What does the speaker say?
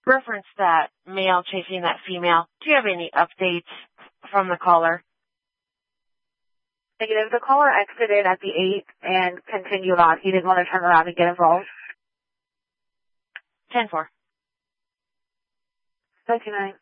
reference that male chasing that female. Do you have any updates from the caller? Negative. The caller exited at the 8 and continued on. He didn't want to turn around and get involved. 10-4. 99.